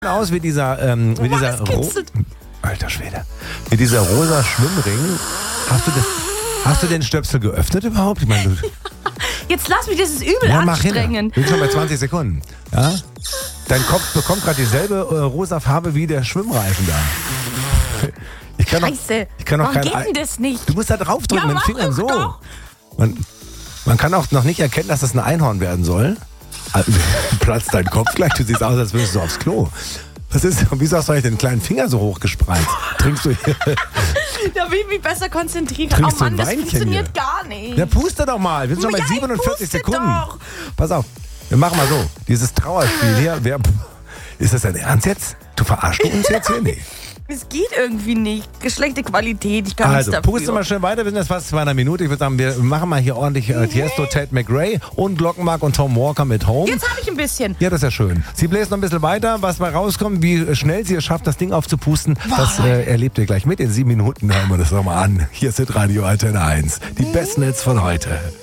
aus wie dieser alter Schwede. Wie dieser rosa Schwimmring. Hast du den Stöpsel geöffnet überhaupt? Ich meine, Jetzt lass mich, das ist übel anstrengend. Bin schon bei 20 Sekunden. Ja? Dein Kopf bekommt gerade dieselbe rosa Farbe wie der Schwimmreifen da. Scheiße. Warum geht denn das nicht? Du musst da draufdrücken mit den Fingern so. Doch. Man kann auch noch nicht erkennen, dass das ein Einhorn werden soll. Platzt dein Kopf gleich, du siehst aus, als würdest du aufs Klo. Was ist? Wieso hast du eigentlich den kleinen Finger so hochgespreizt? Trinkst du hier? Da will ich mich besser konzentrieren. Trinkst Oh Mann, du ein das Weinchen funktioniert hier? gar nicht. Ja, puste doch mal. Wir sind schon bei 47 Sekunden. Doch. Pass auf, wir machen mal so. Dieses Trauerspiel hier. Ist das dein Ernst jetzt? Du verarschst uns jetzt hier? Nee. Es geht irgendwie nicht. Schlechte Qualität, ich kann nichts dafür. Puste mal schön weiter, wir sind jetzt fast bei einer Minute. Ich würde sagen, wir machen mal hier ordentlich Tiesto, Ted McRae und Glockenmark und Tom Walker mit Home. Jetzt habe ich ein bisschen. Ja, das ist ja schön. Sie bläst noch ein bisschen weiter, was mal rauskommt, wie schnell sie es schafft, das Ding aufzupusten. Das erlebt ihr gleich mit. In 7 Minuten hören wir das nochmal an. Hier ist Radio Antenne 1. Die besten Hits von heute.